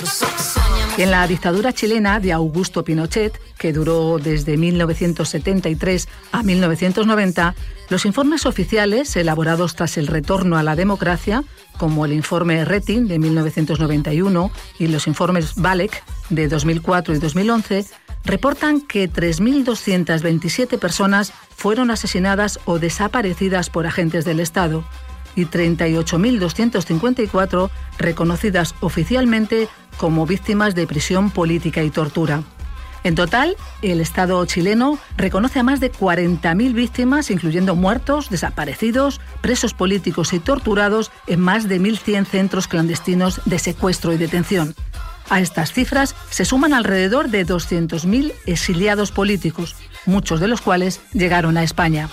En la dictadura chilena de Augusto Pinochet, que duró desde 1973 a 1990, los informes oficiales elaborados tras el retorno a la democracia, como el informe Rettin de 1991 y los informes Valek de 2004 y 2011, reportan que 3.227 personas fueron asesinadas o desaparecidas por agentes del Estado y 38.254 reconocidas oficialmente como víctimas de prisión política y tortura. En total, el Estado chileno reconoce a más de 40.000 víctimas, incluyendo muertos, desaparecidos, presos políticos y torturados en más de 1.100 centros clandestinos de secuestro y detención. A estas cifras se suman alrededor de 200.000 exiliados políticos, muchos de los cuales llegaron a España.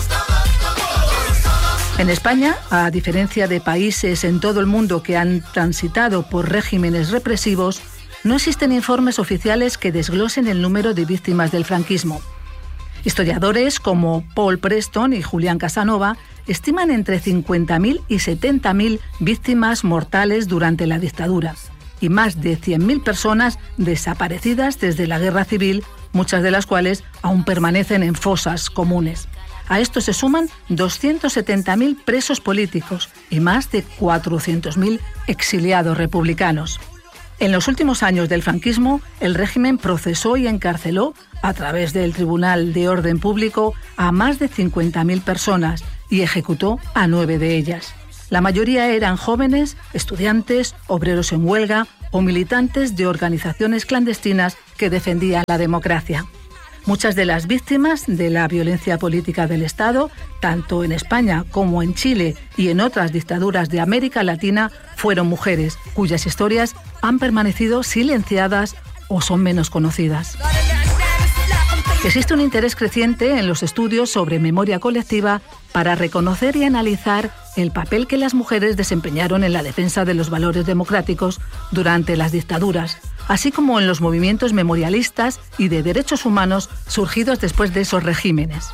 En España, a diferencia de países en todo el mundo que han transitado por regímenes represivos, no existen informes oficiales que desglosen el número de víctimas del franquismo. Historiadores como Paul Preston y Julián Casanova estiman entre 50.000 y 70.000 víctimas mortales durante la dictadura y más de 100.000 personas desaparecidas desde la Guerra Civil, muchas de las cuales aún permanecen en fosas comunes. A esto se suman 270.000 presos políticos y más de 400.000 exiliados republicanos. En los últimos años del franquismo, el régimen procesó y encarceló, a través del Tribunal de Orden Público, a más de 50.000 personas y ejecutó a 9 de ellas. La mayoría eran jóvenes, estudiantes, obreros en huelga o militantes de organizaciones clandestinas que defendían la democracia. Muchas de las víctimas de la violencia política del Estado, tanto en España como en Chile y en otras dictaduras de América Latina, fueron mujeres, cuyas historias han permanecido silenciadas o son menos conocidas. Existe un interés creciente en los estudios sobre memoria colectiva para reconocer y analizar el papel que las mujeres desempeñaron en la defensa de los valores democráticos durante las dictaduras, así como en los movimientos memorialistas y de derechos humanos surgidos después de esos regímenes.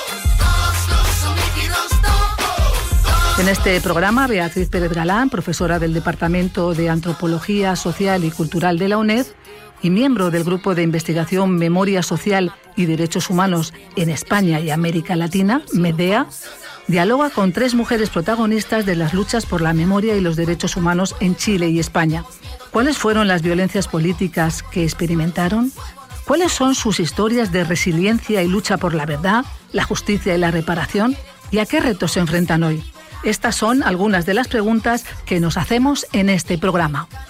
En este programa, Beatriz Pérez Galán, profesora del Departamento de Antropología Social y Cultural de la UNED y miembro del Grupo de Investigación Memoria Social y Derechos Humanos en España y América Latina, MEDEA, dialoga con 3 mujeres protagonistas de las luchas por la memoria y los derechos humanos en Chile y España. ¿Cuáles fueron las violencias políticas que experimentaron? ¿Cuáles son sus historias de resiliencia y lucha por la verdad, la justicia y la reparación? ¿Y a qué retos se enfrentan hoy? Estas son algunas de las preguntas que nos hacemos en este programa.